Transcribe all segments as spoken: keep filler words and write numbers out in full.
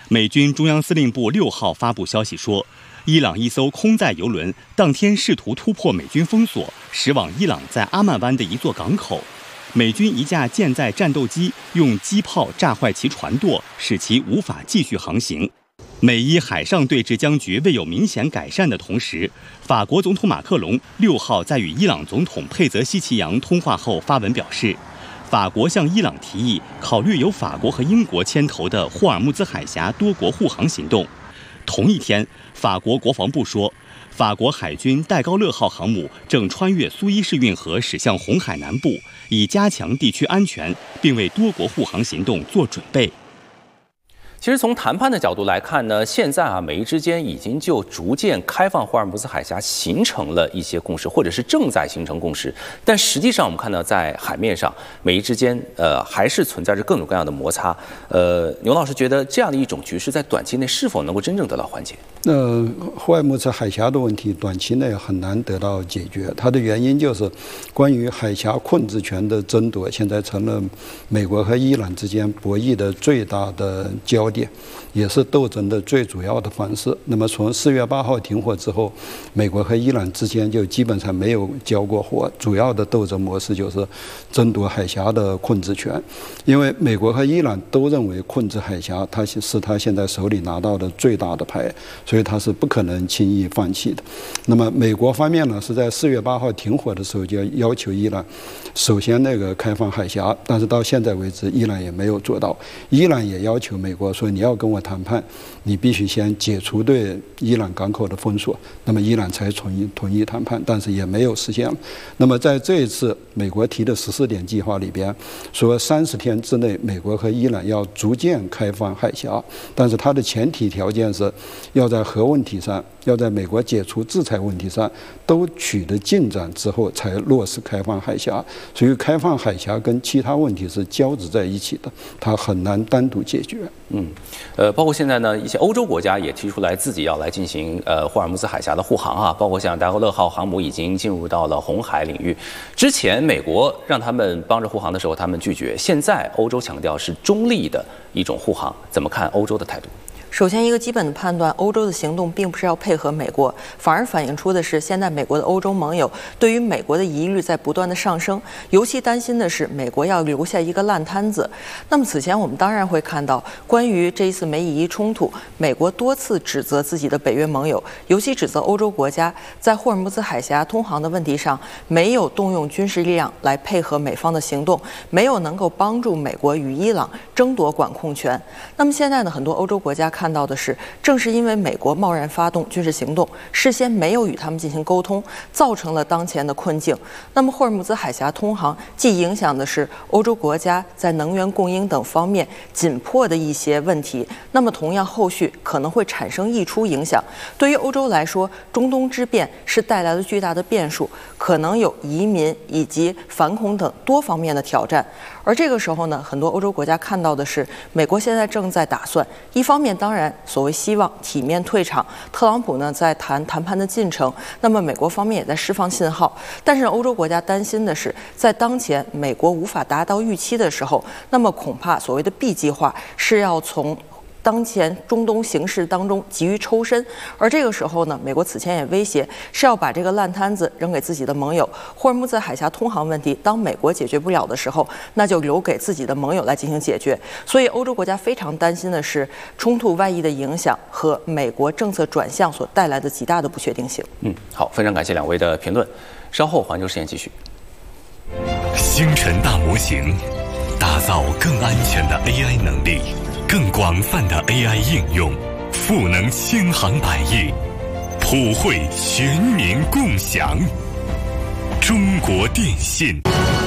美军中央司令部六号发布消息说，伊朗一艘空载油轮当天试图突破美军封锁，驶往伊朗在阿曼湾的一座港口。美军一架舰载战斗机用机炮炸坏其船舵，使其无法继续航行。美伊海上对峙僵局未有明显改善的同时，法国总统马克龙六号在与伊朗总统佩泽西奇扬通话后发文表示，法国向伊朗提议考虑由法国和英国牵头的霍尔木兹海峡多国护航行动。同一天，法国国防部说，法国海军戴高乐号航母正穿越苏伊士运河驶向红海南部，以加强地区安全，并为多国护航行动做准备。 其实从谈判的角度来看呢，现在啊，美伊之间已经就逐渐开放霍尔木兹海峡形成了一些共识，或者是正在形成共识。但实际上，我们看到在海面上，美伊之间呃还是存在着各种各样的摩擦。呃，牛老师觉得这样的一种局势在短期内是否能够真正得到缓解？ 呃，霍尔木兹海峡的问题短期内很难得到解决，它的原因就是关于海峡控制权的争夺，现在成了美国和伊朗之间博弈的最大的焦点。也是斗争的最主要的方式。那么从四月八号停火之后，美国和伊朗之间就基本上没有交过火，主要的斗争模式就是争夺海峡的控制权。因为美国和伊朗都认为控制海峡，它是他现在手里拿到的最大的牌，所以他是不可能轻易放弃的。那么美国方面呢，是在四月八号停火的时候就要求伊朗首先那个开放海峡，但是到现在为止，伊朗也没有做到。伊朗也要求美国说，你要跟我谈判，你必须先解除对伊朗港口的封锁，那么伊朗才同意同意谈判，但是也没有实现了。那么在这一次美国提的十四点计划里边，说三十天之内，美国和伊朗要逐渐开放海峡，但是它的前提条件是要在核问题上，要在美国解除制裁问题上都取得进展之后才落实开放海峡。所以开放海峡跟其他问题是交织在一起的，它很难单独解决。 嗯，呃，包括现在呢，一些欧洲国家也提出来自己要来进行呃霍尔木兹海峡的护航啊，包括像戴高乐号航母已经进入到了红海领域。之前美国让他们帮着护航的时候，他们拒绝；现在欧洲强调是中立的一种护航，怎么看欧洲的态度？ 首先，一个基本的判断，欧洲的行动并不是要配合美国，反而反映出的是现在美国的欧洲盟友对于美国的疑虑在不断的上升，尤其担心的是美国要留下一个烂摊子。那么此前我们当然会看到，关于这一次美以伊冲突，美国多次指责自己的北约盟友，尤其指责欧洲国家在霍尔木兹海峡通航的问题上没有动用军事力量来配合美方的行动，没有能够帮助美国与伊朗争夺管控权。那么现在呢，很多欧洲国家看看到的是，正是因为美国贸然发动军事行动，事先没有与他们进行沟通，造成了当前的困境。那么霍尔木兹海峡通航既影响的是欧洲国家在能源供应等方面紧迫的一些问题，那么同样后续可能会产生溢出影响。对于欧洲来说，中东之变是带来了巨大的变数，可能有移民以及反恐等多方面的挑战。而这个时候呢，很多欧洲国家看到的是，美国现在正在打算，一方面当然所谓希望体面退场，特朗普呢在谈谈判的进程，那么美国方面也在释放信号。但是欧洲国家担心的是，在当前美国无法达到预期的时候，那么恐怕所谓的 B 计划是要从当前中东形势当中急于抽身，而这个时候呢，美国此前也威胁是要把这个烂摊子扔给自己的盟友。霍尔木兹海峡通航问题，当美国解决不了的时候，那就留给自己的盟友来进行解决。所以，欧洲国家非常担心的是冲突外溢的影响和美国政策转向所带来的极大的不确定性。 嗯，好，非常感谢两位的评论。稍后环球视野继续。 星辰大模型，打造更安全的 A I 能力。更广泛的 A I 应用，赋能千行百业，普惠全民共享。中国电信。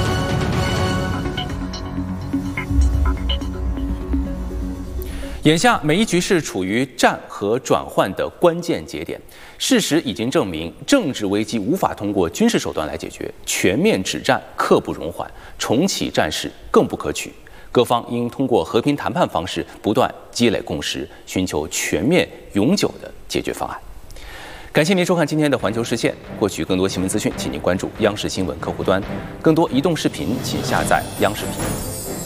眼下，美伊局势处于战和转换的关键节点。事实已经证明，政治危机无法通过军事手段来解决，全面止战刻不容缓，重启战事更不可取。各方应通过和平谈判方式不断积累共识，寻求全面永久的解决方案。感谢您收看今天的环球视线。获取更多新闻资讯，请您关注央视新闻客户端。更多移动视频，请下载央视频。